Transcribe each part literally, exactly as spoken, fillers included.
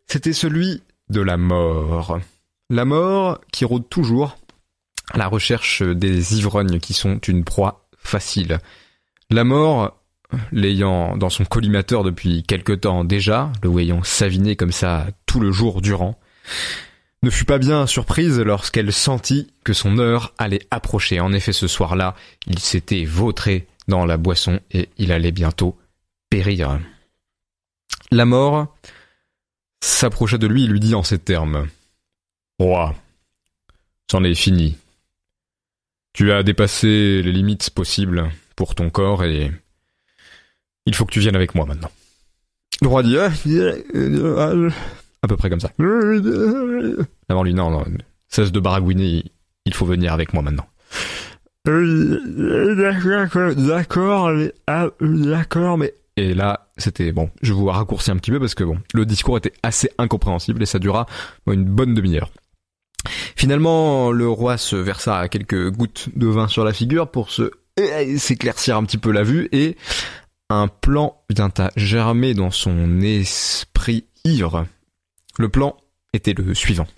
C'était celui de la mort. La mort qui rôde toujours à la recherche des ivrognes qui sont une proie facile. La mort, l'ayant dans son collimateur depuis quelque temps déjà, le voyant s'aviner comme ça tout le jour durant, ne fut pas bien surprise lorsqu'elle sentit que son heure allait approcher. En effet, ce soir-là, il s'était vautré dans la boisson et il allait bientôt périr. La mort s'approcha de lui et lui dit en ces termes : « Roi, c'en est fini. Tu as dépassé les limites possibles pour ton corps et il faut que tu viennes avec moi maintenant. » Le roi dit « à peu près comme ça. » Avant lui, non, non, cesse de baragouiner, il faut venir avec moi maintenant. D'accord, d'accord, mais... Et là, c'était, bon, je vous raccourcis un petit peu parce que bon, le discours était assez incompréhensible et ça dura bon, une bonne demi-heure. Finalement, le roi se versa quelques gouttes de vin sur la figure pour se s'éclaircir un petit peu la vue et un plan vient à germer dans son esprit ivre. Le plan était le suivant.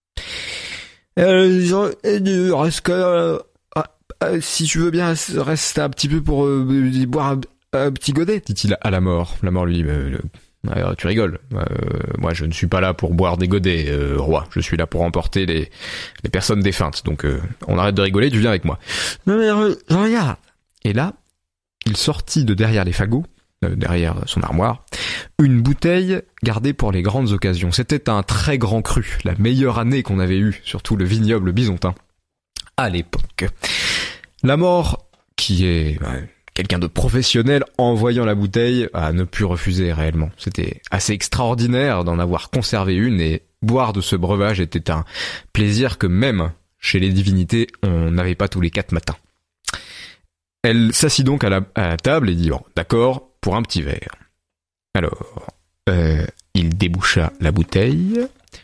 Euh, reste que, euh, euh, si tu veux bien, reste un petit peu pour euh, boire un, un petit godet, dit-il à la mort. La mort lui dit, euh, euh, tu rigoles. Euh, moi, je ne suis pas là pour boire des godets, euh, roi. Je suis là pour emporter les, les personnes défuntes. Donc, euh, on arrête de rigoler, tu viens avec moi. Non mais regarde. Et là, il sortit de derrière les fagots, euh, derrière son armoire, une bouteille gardée pour les grandes occasions. C'était un très grand cru, la meilleure année qu'on avait eue, surtout le vignoble bisontin, à l'époque. La mort, qui est euh, quelqu'un de professionnel, en voyant la bouteille, a ne pu refuser réellement. C'était assez extraordinaire d'en avoir conservé une et boire de ce breuvage était un plaisir que même chez les divinités, on n'avait pas tous les quatre matins. Elle s'assit donc à la, à la table et dit bon, « D'accord, pour un petit verre. » Alors, euh, il déboucha la bouteille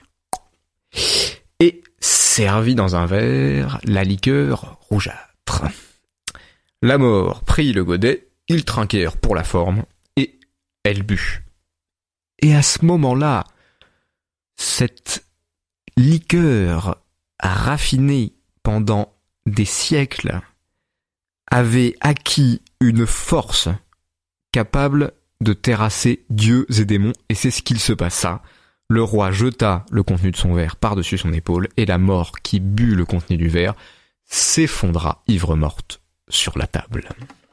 et servit dans un verre la liqueur rougeâtre. La mort prit le godet, ils trinquèrent pour la forme et elle but. Et à ce moment-là, cette liqueur raffinée pendant des siècles avait acquis une force capable de terrasser dieux et démons, et c'est ce qu'il se passa. Le roi jeta le contenu de son verre par-dessus son épaule, et la mort qui but le contenu du verre s'effondra ivre morte sur la table.